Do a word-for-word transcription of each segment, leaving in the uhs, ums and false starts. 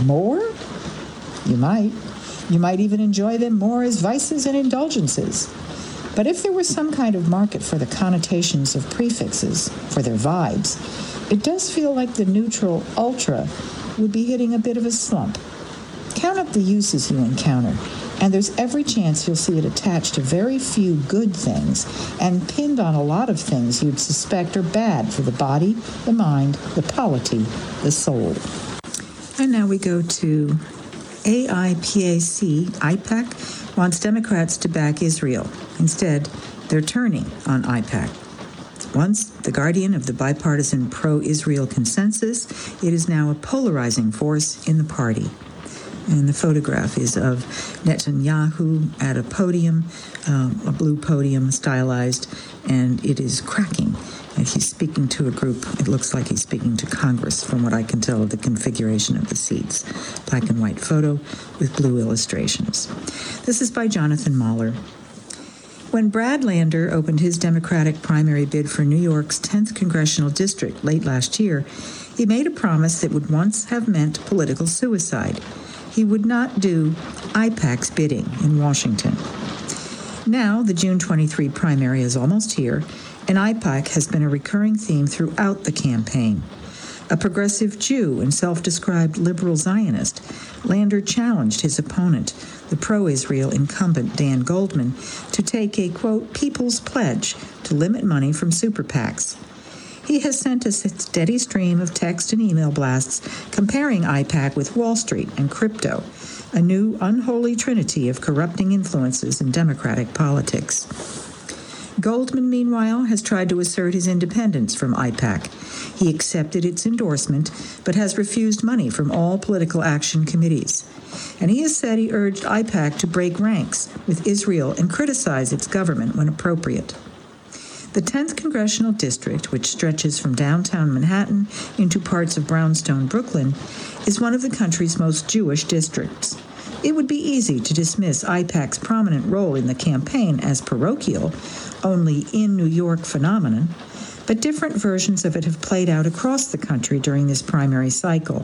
More? You might. You might even enjoy them more as vices and indulgences. But if there were some kind of market for the connotations of prefixes, for their vibes, it does feel like the neutral ultra would be hitting a bit of a slump. Count up the uses you encounter, and there's every chance you'll see it attached to very few good things and pinned on a lot of things you'd suspect are bad for the body, the mind, the polity, the soul. And now we go to A I P A C, AIPAC, wants Democrats to back Israel. Instead, they're turning on AIPAC. Once the guardian of the bipartisan pro-Israel consensus, it is now a polarizing force in the party. And the photograph is of Netanyahu at a podium, um, a blue podium, stylized, and it is cracking. And he's speaking to a group. It looks like he's speaking to Congress, from what I can tell of the configuration of the seats. Black and white photo with blue illustrations. This is by Jonathan Mahler. When Brad Lander opened his Democratic primary bid for New York's tenth congressional district late last year, he made a promise that would once have meant political suicide. He would not do AIPAC's bidding in Washington. Now, the June twenty-third primary is almost here, and AIPAC has been a recurring theme throughout the campaign. A progressive Jew and self-described liberal Zionist, Lander challenged his opponent, the pro-Israel incumbent Dan Goldman, to take a, quote, people's pledge to limit money from super PACs. He has sent us a steady stream of text and email blasts comparing AIPAC with Wall Street and crypto, a new unholy trinity of corrupting influences in Democratic politics. Goldman, meanwhile, has tried to assert his independence from AIPAC. He accepted its endorsement, but has refused money from all political action committees. And he has said he urged AIPAC to break ranks with Israel and criticize its government when appropriate. The tenth Congressional District, which stretches from downtown Manhattan into parts of brownstone Brooklyn, is one of the country's most Jewish districts. It would be easy to dismiss AIPAC's prominent role in the campaign as parochial, only in New York phenomenon, but different versions of it have played out across the country during this primary cycle.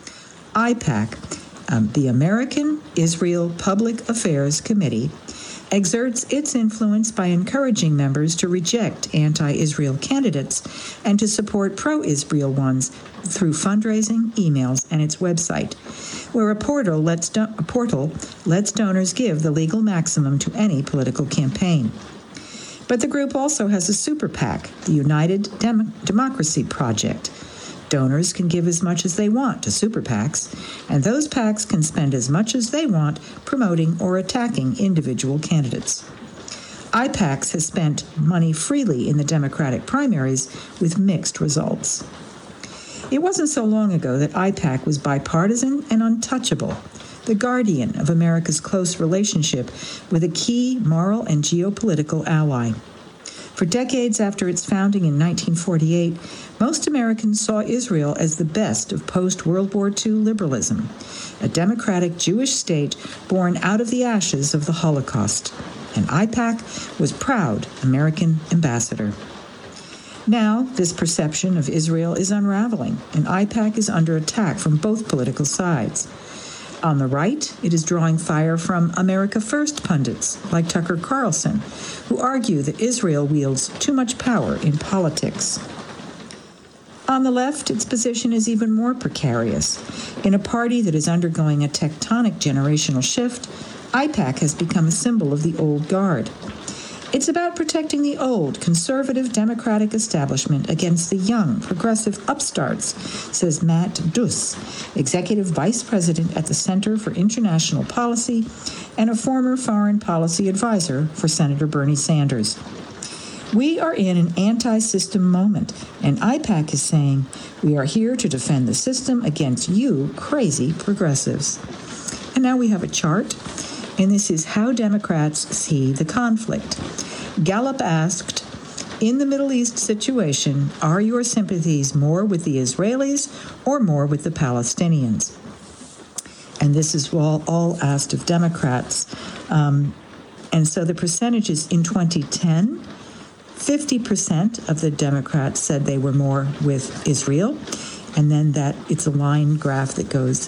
AIPAC, um, the American Israel Public Affairs Committee, exerts its influence by encouraging members to reject anti-Israel candidates and to support pro-Israel ones through fundraising, emails, and its website, where a portal lets, do- a portal lets donors give the legal maximum to any political campaign. But the group also has a super PAC, the United Dem- Democracy Project. Donors can give as much as they want to super PACs, and those PACs can spend as much as they want promoting or attacking individual candidates. AIPAC has spent money freely in the Democratic primaries with mixed results. It wasn't so long ago that AIPAC was bipartisan and untouchable, the guardian of America's close relationship with a key moral and geopolitical ally. For decades after its founding in nineteen forty-eight, most Americans saw Israel as the best of post-World War Two liberalism, a democratic Jewish state born out of the ashes of the Holocaust. And AIPAC was proud American ambassador. Now, this perception of Israel is unraveling, and AIPAC is under attack from both political sides. On the right, it is drawing fire from America First pundits like Tucker Carlson, who argue that Israel wields too much power in politics. On the left, its position is even more precarious. In a party that is undergoing a tectonic generational shift, AIPAC has become a symbol of the old guard. It's about protecting the old, conservative Democratic establishment against the young, progressive upstarts, says Matt Duss, Executive Vice President at the Center for International Policy and a former foreign policy advisor for Senator Bernie Sanders. We are in an anti-system moment, and AIPAC is saying, we are here to defend the system against you crazy progressives. And now we have a chart. And this is how Democrats see the conflict. Gallup asked, in the Middle East situation, are your sympathies more with the Israelis or more with the Palestinians? And this is all, all asked of Democrats. Um, and so the percentages in twenty ten, fifty percent of the Democrats said they were more with Israel. And then that it's a line graph that goes